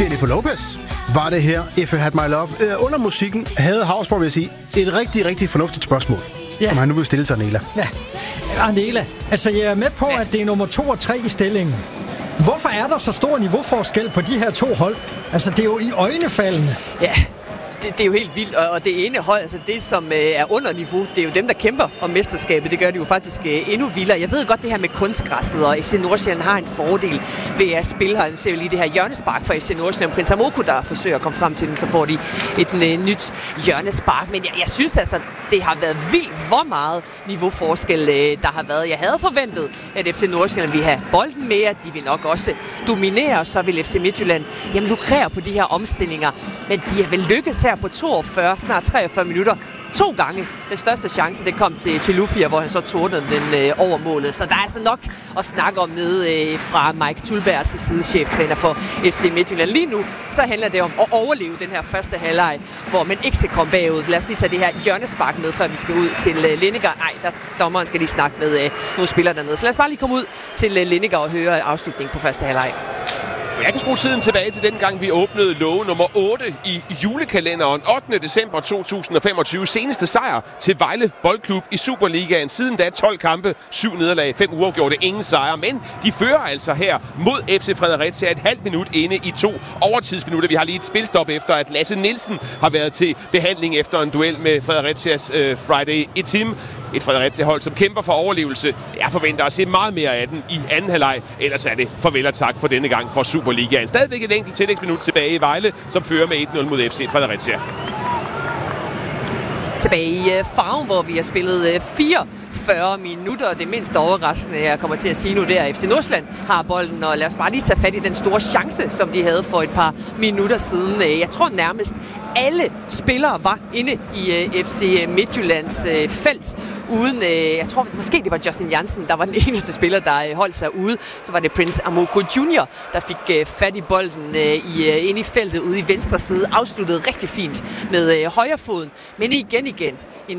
Jennifer Lopez var det her, If I Had My Love. Under musikken havde Hausborg, vil jeg sige, et rigtig, rigtig fornuftigt spørgsmål, som han nu vil stille til Arnela. Ja, Arnela, altså jeg er med på, at det er nummer 2 og 3 i stillingen. Hvorfor er der så stor niveauforskel på de her to hold? Altså, det er jo i øjnefaldene. Ja, det er jo helt vildt, og det ene hold, altså det som er under niveau, det er jo dem, der kæmper om mesterskabet. Det gør det jo faktisk endnu vildere. Jeg ved godt det her med kunstgræsset, og FC Nordsjælland har en fordel ved at spille her. Nu ser vi lige det her hjørnespark fra FC Nordsjælland. Prins Amoku, der forsøger at komme frem til den, så får de et nyt hjørnespark. Men jeg synes altså, det har været vildt, hvor meget niveauforskel der har været. Jeg havde forventet, at FC Nordsjælland ville have bolden mere. De vil nok også dominere, og så vil FC Midtjylland lukrere på de her omstillinger. Men de har vel lykkes her på 42, snart 43 minutter. 2 gange. Den største chance, det kom til Lufia, hvor han så tordnede den over målet. Så der er altså nok at snakke om nede fra Mike Thulbergs side, cheftræner for FC Midtjylland. Lige nu, så handler det om at overleve den her første halvleg, hvor man ikke skal komme bagud. Lad os lige tage det her hjørnespark med, før vi skal ud til Lineker. Nej, dommeren skal lige snakke med nogle spillere dernede. Så lad os bare lige komme ud til Lineker og høre afslutningen på første halvleg. Jeg kan skrue tiden tilbage til den gang, vi åbnede låge nummer 8 i julekalenderen 8. december 2025. Seneste sejr til Vejle Boldklub i Superligaen. Siden da 12 kampe, 7 nederlag, 5 uafgjorte, ingen sejre. Men de fører altså her mod FC Fredericia et halvt minut inde i 2 overtidsminutter. Vi har lige et spilstop efter, at Lasse Nielsen har været til behandling efter en duel med Frederiциas Friday Etim. Et Fredericia-hold, som kæmper for overlevelse. Jeg forventer at se meget mere af den i anden halvleg. Ellers er det farvel og tak for denne gang for Superligaen. Stadigvæk et enkelt tillægsminut tilbage i Vejle, som fører med 1-0 mod FC Fredericia. Tilbage i Farum, hvor vi har spillet 44 minutter. Det mindst overraskende, jeg kommer til at sige nu, det er, at FC Nordsjælland har bolden. Og lad os bare lige tage fat i den store chance, som de havde for et par minutter siden. Jeg tror nærmest alle spillere var inde i FC Midtjyllands felt. Uden, jeg tror måske det var Justin Jansen, der var den eneste spiller, der holdt sig ude. Så var det Prince Amoku Jr., der fik fat i bolden inde i feltet ude i venstre side. Afsluttede rigtig fint med højrefoden. Men igen en